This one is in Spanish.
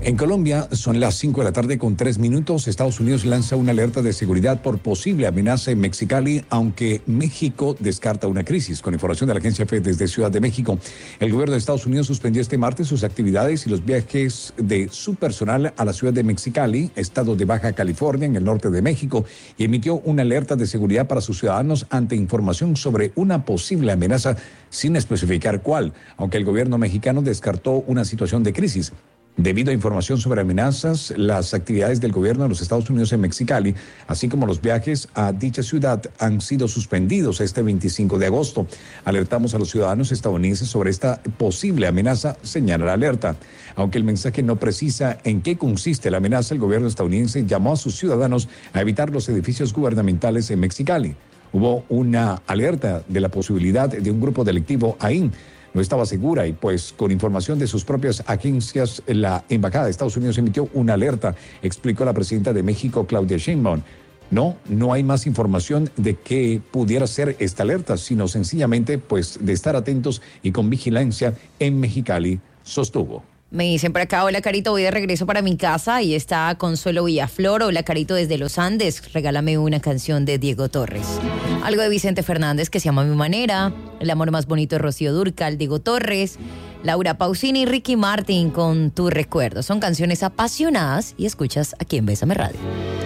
En Colombia son las 5 de la tarde con 3 minutos. Estados Unidos lanza una alerta de seguridad por posible amenaza en Mexicali, aunque México descarta una crisis. Con información de la agencia EFE desde Ciudad de México, el gobierno de Estados Unidos suspendió este martes sus actividades y los viajes de su personal a la ciudad de Mexicali, estado de Baja California, en el norte de México, y emitió una alerta de seguridad para sus ciudadanos ante información sobre una posible amenaza sin especificar cuál, aunque el gobierno mexicano descartó una situación de crisis. Debido a información sobre amenazas, las actividades del gobierno de los Estados Unidos en Mexicali, así como los viajes a dicha ciudad, han sido suspendidos este 25 de agosto. Alertamos a los ciudadanos estadounidenses sobre esta posible amenaza, señala la alerta. Aunque el mensaje no precisa en qué consiste la amenaza, el gobierno estadounidense llamó a sus ciudadanos a evitar los edificios gubernamentales en Mexicali. Hubo una alerta de la posibilidad de un grupo delictivo ahí. No estaba segura y pues con información de sus propias agencias, la Embajada de Estados Unidos emitió una alerta, explicó la presidenta de México, Claudia Sheinbaum. No hay más información de qué pudiera ser esta alerta, sino sencillamente pues de estar atentos y con vigilancia en Mexicali, sostuvo. Me dicen por acá, hola Carito, voy de regreso para mi casa. Ahí está Consuelo Villaflor. Hola Carito, desde los Andes, regálame una canción de Diego Torres. Algo de Vicente Fernández, que se llama Mi Manera. El amor más bonito de Rocío Dúrcal, Diego Torres. Laura Pausini y Ricky Martin con Tu Recuerdo. Son canciones apasionadas y escuchas aquí en Bésame Radio.